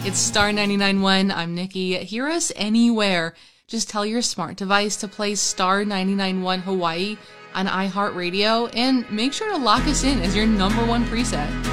It's Star 99.1. I'm Nikki. Hear us anywhere. Just tell your smart device to play Star 99.1 Hawaii on iHeartRadio and make sure to lock us in as your number one preset.